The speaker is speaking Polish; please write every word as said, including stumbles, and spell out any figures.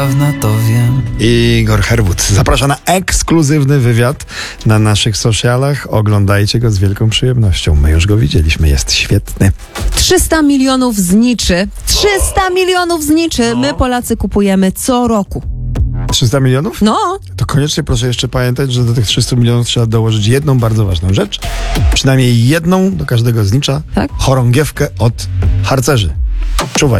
Dawna to wiem. Igor Herwód zaprasza na ekskluzywny wywiad na naszych socialach. Oglądajcie go z wielką przyjemnością. My już go widzieliśmy, jest świetny. trzysta milionów zniczy. trzysta milionów zniczy. My Polacy kupujemy co roku. trzysta milionów? No. To koniecznie proszę jeszcze pamiętać, że do tych trzystu milionów trzeba dołożyć jedną bardzo ważną rzecz. Przynajmniej jedną do każdego znicza. Tak? Chorągiewkę od harcerzy. Czuwaj.